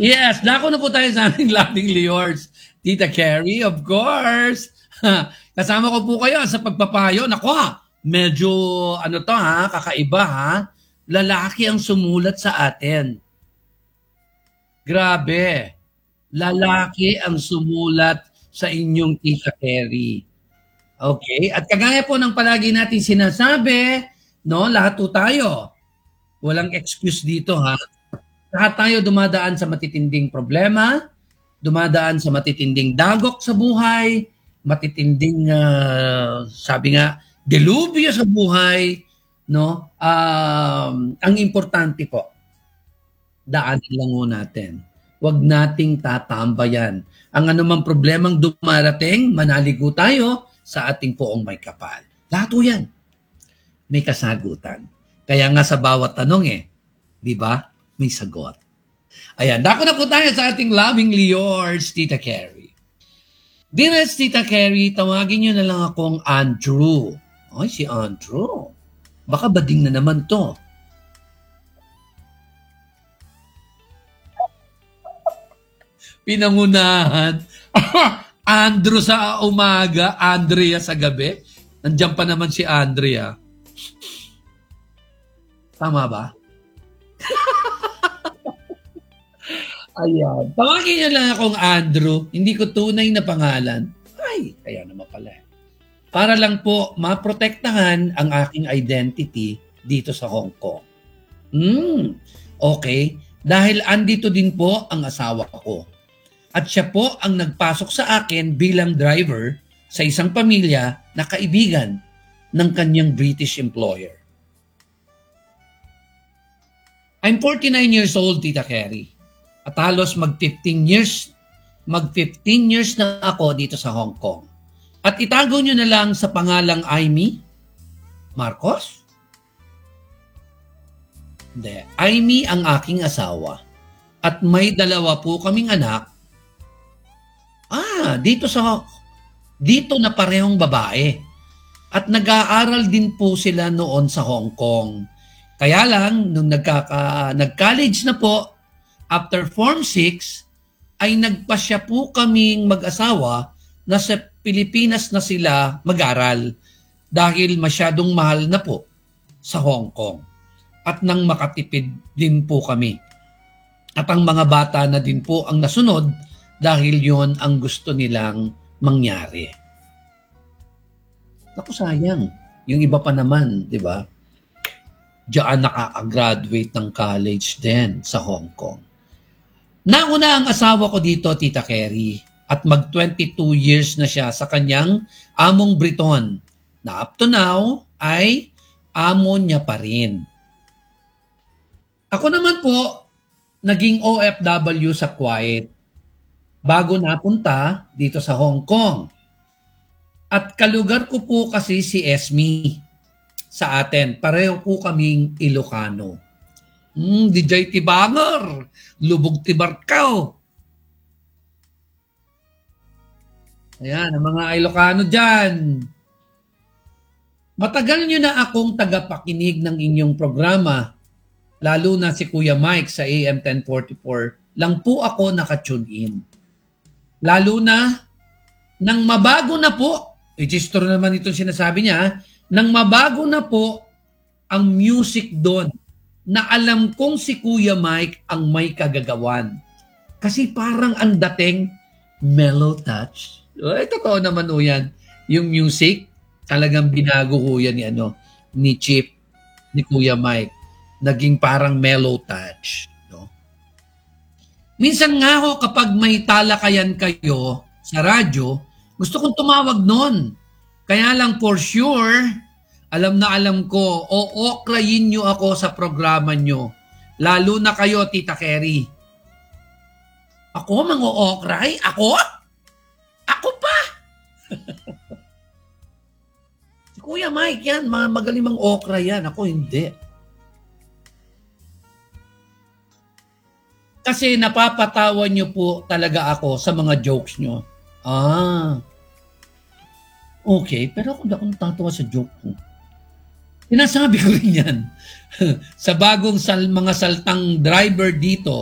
Yes, dako na po tayo sa aming lovingly yours. Tita Carrie, of course. Kasama ko po kayo sa pagpapayo. Nako, medyo ano to ha, kakaiba ha. Lalaki ang sumulat sa atin. Grabe. Lalaki ang sumulat sa inyong Tita Carrie. Okay? At kagaya po ng palagi natin sinasabi, no, lahat po tayo. Walang excuse dito ha. Lahat tayo dumadaan sa matitinding problema, dumadaan sa matitinding dagok sa buhay, matitinding, sabi nga, delubyo sa buhay, no? Ang importante po, daanin lang ho natin. Huwag nating tatambayan. Ang anumang problemang dumarating, manaligo tayo sa ating poong may kapal. Lahat ho yan. May kasagutan. Kaya nga sa bawat tanong di ba? May sagot. Ayan, dako na po tayo sa ating lovingly yours, Tita Carrie. Dearest Tita Carrie, tawagin niyo na lang akong Andrew. Ay, si Andrew. Baka bading na naman to. Pinangunahan. Andrew sa umaga, Andrea sa gabi. Nandiyan pa naman si Andrea. Tama ba? Ayan. Tawagin niyo lang akong Andrew. Hindi ko tunay na pangalan. Ay, kaya naman pala. Para lang po maprotektahan ang aking identity dito sa Hong Kong. Okay. Dahil andito din po ang asawa ko. At siya po ang nagpasok sa akin bilang driver sa isang pamilya na kaibigan ng kanyang British employer. I'm 49 years old, Tita Carrie. At halos mag-15 years na ako dito sa Hong Kong. At itago nyo na lang sa pangalang Amy Marcos? Hindi. Amy ang aking asawa. At may dalawa po kaming anak. Dito na parehong babae. At nag-aaral din po sila noon sa Hong Kong. Kaya lang, nung nag-college na po, after Form 6, ay nagpasya po kaming mag-asawa na sa Pilipinas na sila mag-aral dahil masyadong mahal na po sa Hong Kong. At nang makatipid din po kami. At ang mga bata na din po ang nasunod dahil yon ang gusto nilang mangyari. Naku, sayang. Yung iba pa naman, di ba? Diyan nakaka-graduate ng college din sa Hong Kong. Nauna ang asawa ko dito, Tita Carrie, at mag-22 years na siya sa kanyang among Briton, na up to now ay amo niya pa rin. Ako naman po, naging OFW sa Kuwait bago napunta dito sa Hong Kong. At kalugar ko po kasi si Esme sa atin. Pareho po kaming Ilocano. DJ Tibanger, lubog Tibarkaw. Ayan, ang mga Ilocano dyan. Matagal nyo na akong tagapakinig ng inyong programa, lalo na si Kuya Mike sa AM 1044, lang po ako nakatune in. Lalo na, nang mabago na po, register naman itong sinasabi niya, nang mabago na po ang music doon, na alam kong si Kuya Mike ang may kagagawan. Kasi parang ang dating mellow touch. Totoo naman o yan. Yung music, talagang binago ko yan ni Chip, ni Kuya Mike. Naging parang mellow touch. No? Minsan nga ho, kapag may talakayan kayo sa radyo, gusto kong tumawag nun. Kaya lang for sure, alam na alam ko, ookrayin nyo ako sa programa nyo. Lalo na kayo, Tita Carrie. Ako, mang-ookray? Ako? Ako pa? Si Kuya Mike yan, magaling mang-okray yan. Ako hindi. Kasi napapatawan nyo po talaga ako sa mga jokes nyo. Okay, pero ako hindi natatawa sa joke ko. Sinasabi ko rin yan. Sa bagong mga saltang driver dito,